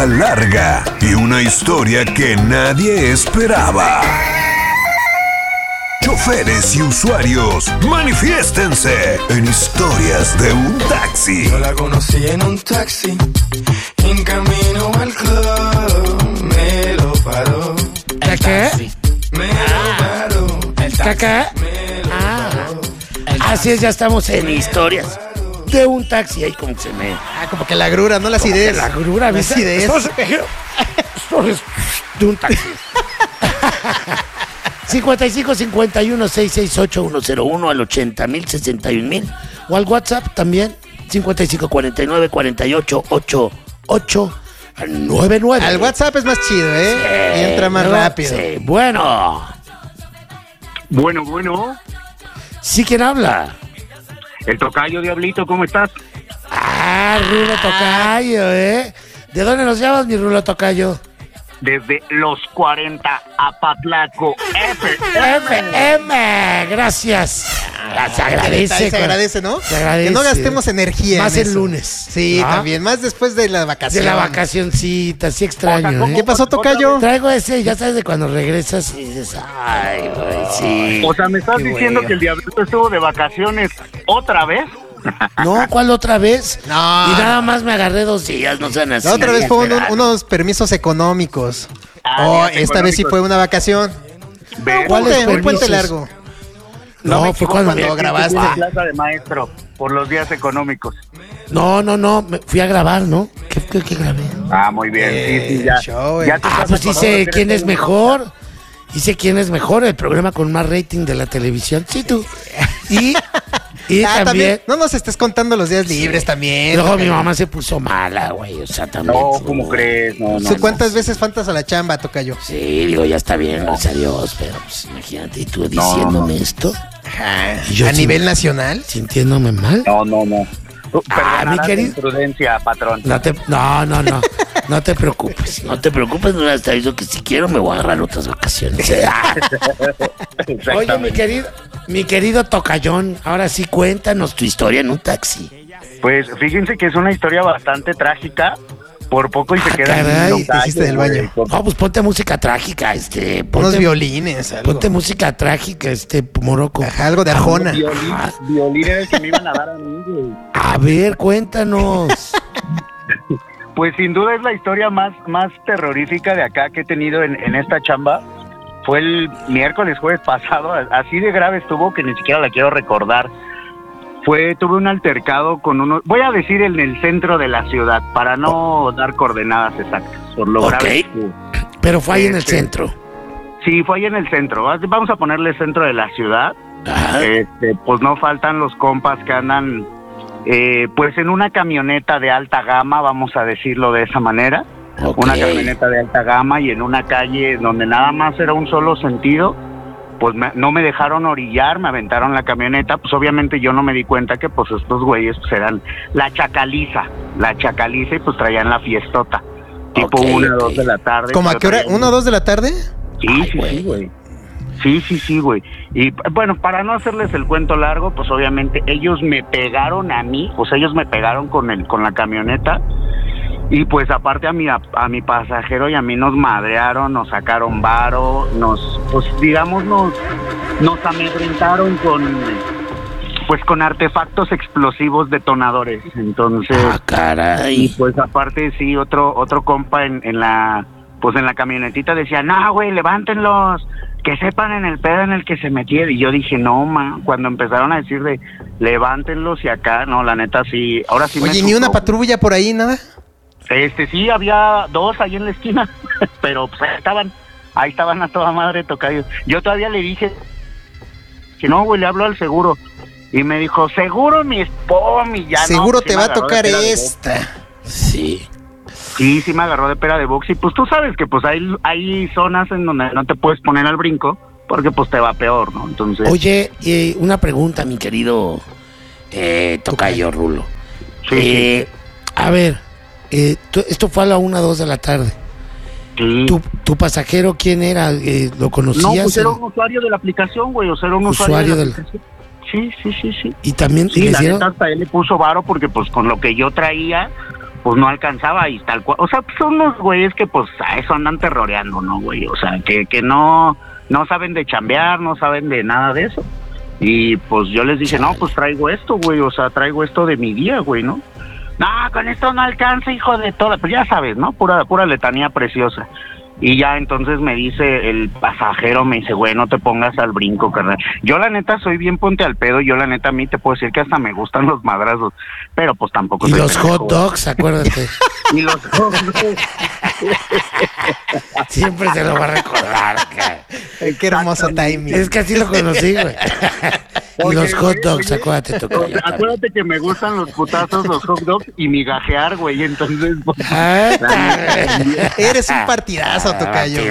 Larga y una historia que nadie esperaba. Choferes y usuarios, manifiéstense en Historias de un Taxi. Yo la conocí en un taxi, en camino al club, me lo paró. ¿El qué? Me lo paró. ¿El caca? Así es, ya estamos en Historias de un Taxi. Ahí como que se me... Como que la grura, no las ideas. La grura, las ¿viste? ideas. Historias de un Taxi. 55 51 668 101 al 80,000 61,000 o al WhatsApp también 55 49 48 88 99. Al WhatsApp es más chido, ¿eh? Sí, y entra más rápido. Sí, bueno. Bueno. ¿Sí quién habla? El tocayo, Diablito, ¿cómo estás? Rulo Tocayo, ¿eh? ¿De dónde nos llamas, mi Rulo Tocayo? Desde los 40 a Patlaco FM, gracias. Se agradece. Se agradece, ¿no? Se agradece. Que no gastemos energía. Más en el eso. lunes. Sí, ¿no? también. Más después de la vacación. De la vacacioncita, sí extraño. ¿Qué pasó, tocayo? Traigo ese, ya sabes, de cuando regresas y dices, ay, güey, sí. O sea, ¿me estás Qué diciendo bueno. que el Diablito estuvo de vacaciones otra vez? No, ¿cuál otra vez? No. Y nada más me agarré 2 días, no sean así. La otra vez fue Verano. unos permisos económicos. Días Esta vez sí económicos. fue una vacación. Ve, ¿Cuál es Un puente permisos? largo. No, me fue equivoco, cuando... es que grabaste. tuve plaza de maestro por los días económicos. No, fui a grabar, ¿no? ¿Qué grabé? Muy bien, sí, ya. show, Ya te estás Pues acordando dice que quién eres es mejor. Dice quién es mejor, el programa con más rating de la televisión. Sí, tú. Y también... No nos estés contando los días libres también. Luego mi tocayo. mamá se puso mala, güey. O sea, también. No, ¿cómo crees? No. ¿Cuántas veces faltas a la chamba, tocayo? Sí, digo, ya está bien, gracias a Dios. Pero pues imagínate, y tú diciéndome esto. Y yo ¿A nivel nacional? sintiéndome mal. No. Mi Mi querido- imprudencia, patrón. No. No te preocupes. No te preocupes, no hasta eso que si quiero me voy a agarrar otras vacaciones. Oye, mi querido Tocayón, ahora sí cuéntanos tu historia en un taxi. Pues fíjense que es una historia bastante trágica. Por poco y se queda caray, en el tocayo, hiciste del baño. güey. No, pues ponte música trágica, Unos ponte, violines, algo. ponte música trágica, Moroco. Ajá, algo de Arjona. Violín era el que me iban a dar a mí, güey. A ver, cuéntanos. Pues sin duda es la historia más terrorífica de acá que he tenido en esta chamba. Fue el miércoles, jueves pasado, así de grave estuvo que ni siquiera la quiero recordar. Tuve un altercado con uno, voy a decir en el centro de la ciudad, para no dar coordenadas exactas, por lo grave que estuvo. Pero fue ahí en el centro. Sí, fue ahí en el centro, vamos a ponerle centro de la ciudad. Ajá. Pues no faltan los compas que andan pues en una camioneta de alta gama, vamos a decirlo de esa manera. Ok. Una camioneta de alta gama y en una calle donde nada más era un solo sentido, pues no me dejaron orillar, me aventaron la camioneta, pues obviamente yo no me di cuenta que pues estos güeyes pues eran la chacaliza y pues traían la fiestota, tipo Ok, 1 o ok. 2 de la tarde. ¿Cómo a qué hora? Traían- ¿1 o 2 de la tarde? Sí, Ay, sí, güey. Sí, güey. Y bueno, para no hacerles el cuento largo, pues obviamente ellos me pegaron a mí, pues ellos me pegaron con la camioneta y pues aparte a mi pasajero y a mí nos madrearon, nos sacaron varo, pues digamos nos amedrentaron con artefactos explosivos detonadores. Entonces, y Caray. pues aparte sí, otro compa en la camionetita decía, no, güey, levántenlos, que sepan en el pedo en el que se metieron. Y yo dije, no, cuando empezaron a decir de levántenlos y acá, no, la neta sí, ahora sí Oye, me ni una asustó. patrulla por ahí, nada. Sí, había 2 ahí en la esquina, pero pues ahí estaban a toda madre tocayo. Yo todavía le dije que no, güey, le hablo al seguro. Y me dijo, seguro mi spom y ya Seguro no. te va a tocar esta. Sí. Sí, me agarró de pera de box y pues tú sabes que pues hay zonas en donde no te puedes poner al brinco porque pues te va peor, ¿no? Entonces... Oye, una pregunta, mi querido Tocayo Rulo. Sí. A ver, esto fue a la 1 o 2 de la tarde. Sí. ¿Tu pasajero quién era? ¿Lo conocías? No, pues era un usuario de la aplicación, güey, o sea, era un usuario de la aplicación. Sí. Y también Sí, le la hicieron... neta hasta él le puso varo porque pues con lo que yo traía, pues no alcanzaba y tal cual. O sea, pues son unos güeyes que pues a eso andan terroreando, ¿no, güey? O sea, que no saben de chambear, no saben de nada de eso. Y pues yo les dije, no, pues traigo esto, güey, o sea, traigo esto de mi día, güey, ¿no? No, con esto no alcanza, hijo de toda. Pues ya sabes, ¿no? Pura letanía preciosa. Y ya entonces me dice el pasajero, me dice, güey, no te pongas al brinco, carnal. Yo la neta soy bien ponte al pedo, yo la neta a mí te puedo decir que hasta me gustan los madrazos, pero pues tampoco. Y los hot dogs, acuérdate. Y los hot dogs. Siempre se lo va a recordar, cara. Ay, qué hermoso timing. Es que así lo conocí, güey. Y los hot dogs, acuérdate, tocayo. Acuérdate que me gustan los putazos, los hot dogs y migajear, güey, entonces... Pues, Eres un partidazo, tocayo.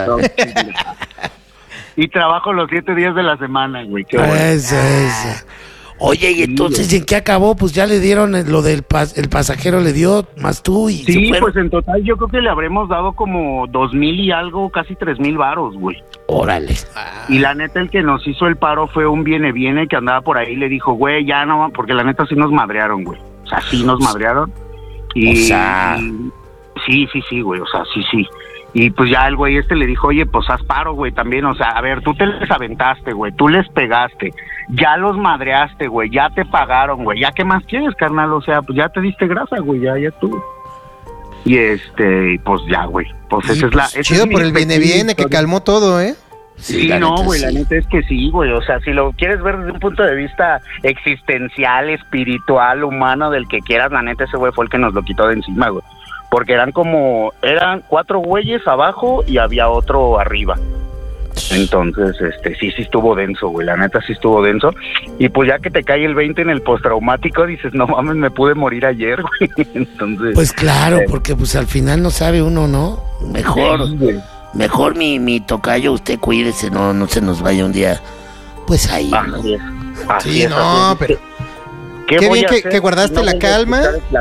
Y trabajo los 7 días de la semana, güey. Qué bueno. Eso. Oye, y entonces, ¿en qué acabó? Pues ya le dieron lo del el pasajero, le dio más tú y sí, pues en total yo creo que le habremos dado como 2,000 y algo, casi 3,000 varos, güey. Órale. Y la neta el que nos hizo el paro fue un viene que andaba por ahí y le dijo, güey, ya no, porque la neta sí nos madrearon, güey. O sea, sí nos madrearon. Y, o sea... Sí, güey, o sea, sí. Y pues ya el güey le dijo, oye, pues haz paro, güey, también, o sea, a ver, tú te les aventaste, güey, tú les pegaste, ya los madreaste, güey, ya te pagaron, güey, ya qué más quieres, carnal, o sea, pues ya te diste grasa, güey, ya tú. Y pues ya, güey, pues esa es la... Chido por el viene que calmó todo, ¿eh? Sí, no, güey, la neta es que sí, güey, o sea, si lo quieres ver desde un punto de vista existencial, espiritual, humano, del que quieras, la neta ese güey fue el que nos lo quitó de encima, güey. Porque eran 4 güeyes abajo y había otro arriba. Entonces, sí estuvo denso, güey, la neta sí estuvo denso. Y pues ya que te cae el 20 en el postraumático, dices, no mames, me pude morir ayer, güey. Entonces... Pues claro, porque pues al final no sabe uno, ¿no? Mejor mi tocayo, usted cuídese, no se nos vaya un día, pues ahí, ¿no? Sí, no, pero... Qué bien que guardaste la calma.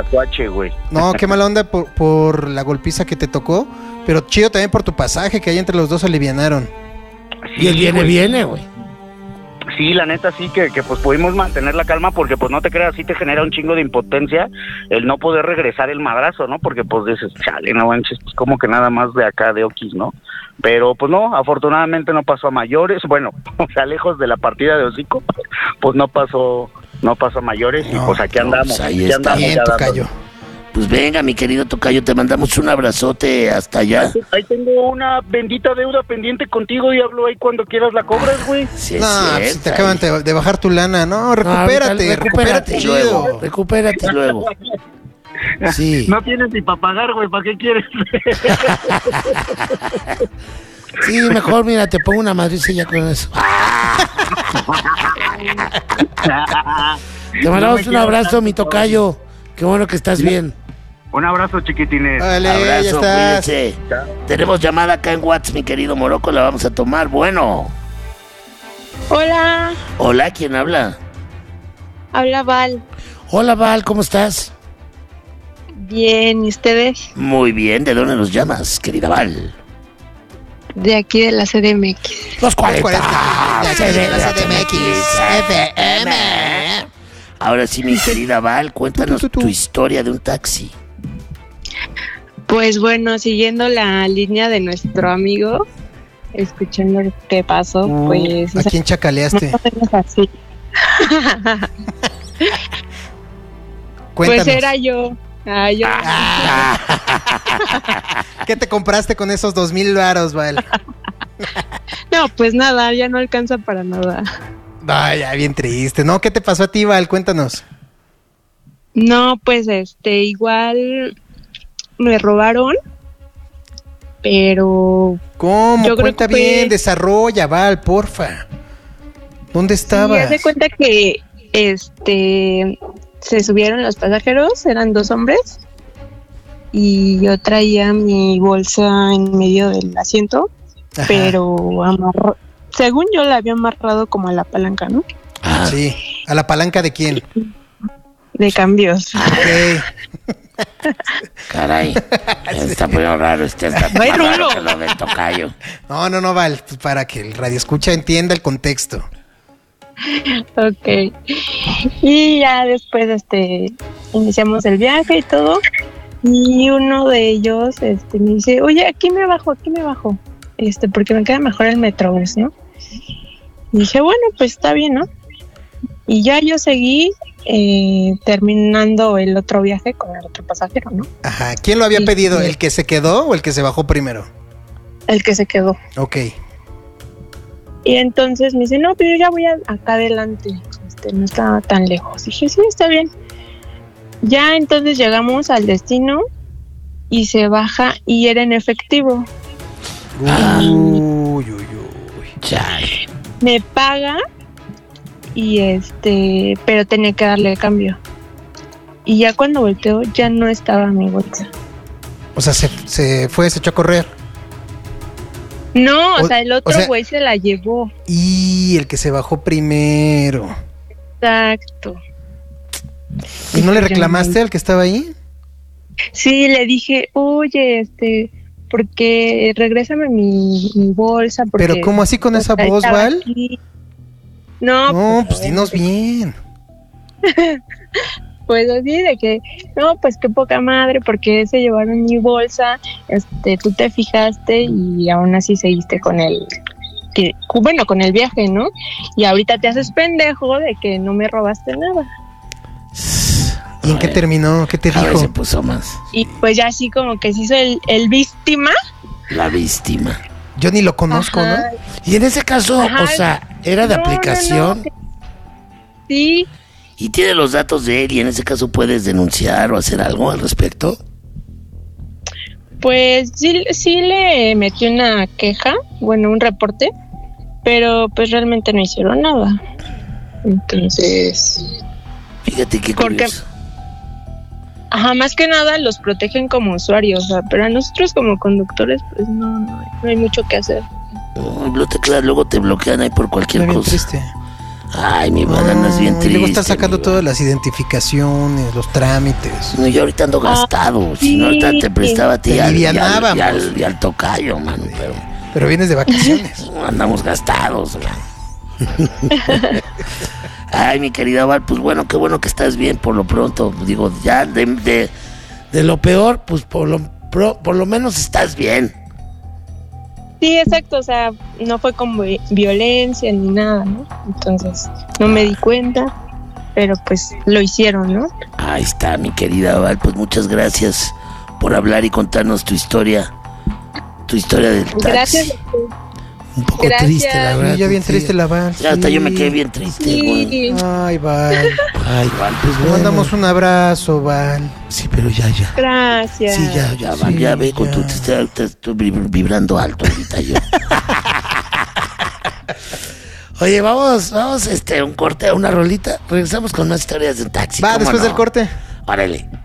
No, qué mala onda por la golpiza que te tocó, pero chido también por tu pasaje, que ahí entre los dos alivianaron. Sí, y él viene, güey. Sí, la neta sí que pues pudimos mantener la calma porque pues no te creas, sí te genera un chingo de impotencia el no poder regresar el madrazo, ¿no? Porque pues dices, chale, no manches, pues como que nada más de acá de Oquis, ¿no? Pero pues no, afortunadamente no pasó a mayores, bueno, o sea, lejos de la partida de hocico, pues no pasó a mayores y pues aquí andamos. Pues ahí está. Bien, tocayo. Pues venga, mi querido tocayo, te mandamos un abrazote hasta allá. Ahí tengo una bendita deuda pendiente contigo, diablo, ahí cuando quieras la cobras, güey. Sí, no, pues te acaban de bajar tu lana, no, recupérate luego. Recupérate luego. Sí. No tienes ni para pagar, güey, ¿para qué quieres? Sí, mejor, mira, te pongo una madricilla con eso. Te mandamos un abrazo, mi tocayo. Qué bueno que estás bien. Un abrazo, chiquitines. Vale, abrazo, ya estás. cuídense. Tenemos llamada acá en WhatsApp, mi querido Morocco, la vamos a tomar. Bueno. Hola. Hola, ¿quién habla? Habla Val. Hola, Val, ¿cómo estás? Bien, ¿y ustedes? Muy bien, ¿de dónde nos llamas, querida Val? De aquí de la CDMX. Los 40. De la CDMX. FM. Ahora sí, mi querida Val, cuéntanos tu historia de un taxi. Pues bueno, siguiendo la línea de nuestro amigo, escuchando lo que pasó, pues... ¿A quién chacaleaste? Así. Cuéntanos. Pues era yo. ¿Qué te compraste con esos 2,000 varos, Val? No, pues nada, ya no alcanza para nada. Vaya, bien triste. No, ¿qué te pasó a ti, Val? Cuéntanos. No, pues igual me robaron, pero... ¿Cómo? Yo Cuenta creo que bien, desarrolla, Val, porfa. ¿Dónde estabas? Sí, haz de cuenta que se subieron los pasajeros, eran 2 hombres, y yo traía mi bolsa en medio del asiento. Ajá. Pero según yo la había amarrado como a la palanca, ¿no? Ah, sí. ¿A la palanca de quién? De cambios. Ok. Caray, está muy raro, está no hay más raro rulo. que lo del tocayo. No, Val, pues para que el radioescucha entienda el contexto. Ok. Y ya después iniciamos el viaje y todo. Y uno de ellos me dice, oye, aquí me bajo, porque me queda mejor el Metrobús, ¿no? Y dije, bueno, pues está bien, ¿no? Y ya yo seguí terminando el otro viaje con el otro pasajero, ¿no? Ajá, ¿quién lo había pedido? ¿El que se quedó o el que se bajó primero? El que se quedó. Ok. Y entonces me dice, no, pero yo ya voy acá adelante, no está tan lejos. Dije, sí, está bien. Ya entonces llegamos al destino y se baja y era en efectivo. Uy. Chale. Me paga y pero tenía que darle el cambio. Y ya cuando volteo ya no estaba mi bolsa. O sea, se echó a correr. No, o sea, el otro güey se la llevó. Y el que se bajó primero. Exacto. ¿Y no le reclamaste al que estaba ahí? Sí, le dije, oye, porque regrésame mi bolsa. Porque ¿pero cómo así con esa voz, Val? No, pues dinos bien. Pues así de que, no, pues qué poca madre, porque se llevaron mi bolsa, tú te fijaste y aún así seguiste con con el viaje, ¿no? Y ahorita te haces pendejo de que no me robaste nada. ¿Y en qué terminó? ¿Qué te dijo? Se puso más. Y pues ya así como que se hizo el víctima. La víctima. Yo ni lo conozco, ajá. ¿no? Y en ese caso, o sea, ¿era de aplicación? No. Sí. Y tiene los datos de él y en ese caso puedes denunciar o hacer algo al respecto. Pues sí le metí una queja, un reporte, pero pues realmente no hicieron nada. Entonces... Fíjate qué curioso. Ajá, más que nada los protegen como usuarios, o sea, pero a nosotros como conductores pues no hay mucho que hacer. No, luego te bloquean ahí por cualquier cosa. Triste. Ay, mi banana es bien triste. Luego están sacando todas las identificaciones, los trámites. No, yo ahorita ando gastado. Si no, ahorita te prestaba a ti y al tocayo, mano. Pero vienes de vacaciones. Andamos gastados, man. Ay, mi querida Val, pues bueno, qué bueno que estás bien por lo pronto. Digo, ya de lo peor, pues por lo menos estás bien. Sí, exacto, o sea, no fue como violencia ni nada, ¿no? Entonces, no me di cuenta, pero pues lo hicieron, ¿no? Ahí está, mi querida Val, pues muchas gracias por hablar y contarnos tu historia del taxi. Gracias. Un poco triste, la verdad. Ya bien triste la Val. Ya hasta yo me quedé bien triste, güey. Sí. Ay, Val. Pues Te mandamos un abrazo, Val. Sí, pero ya. Gracias. Sí, ya, Val, ya ve con tu... Te estoy vibrando alto ahorita yo. Oye, vamos, un corte, una rolita. Regresamos con más historias del taxi. Va, después del corte. Órale.